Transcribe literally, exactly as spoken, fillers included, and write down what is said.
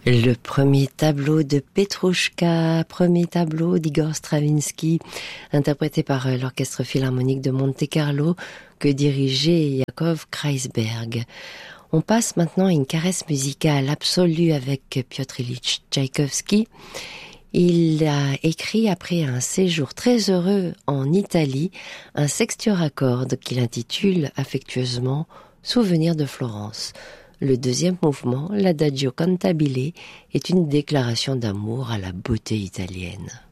Le premier tableau de Petrouchka, premier tableau d'Igor Stravinsky, interprété par l'Orchestre Philharmonique de Monte-Carlo, que dirigeait Yakov Kreisberg. On passe maintenant à une caresse musicale absolue avec Piotr Ilyich Tchaïkovski. Il a écrit, après un séjour très heureux en Italie, un sextuor à cordes qu'il intitule affectueusement « Souvenir de Florence ». Le deuxième mouvement, l'Adagio cantabile, est une déclaration d'amour à la beauté italienne.